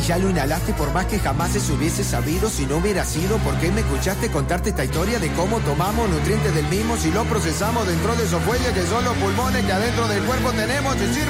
ya lo inhalaste por más que jamás se hubiese sabido. Si no hubiera sido, ¿por qué me escuchaste contarte esta historia de cómo tomamos nutrientes del mismo si lo procesamos dentro de esos fuelles que son los pulmones que adentro del cuerpo tenemos? Es decir,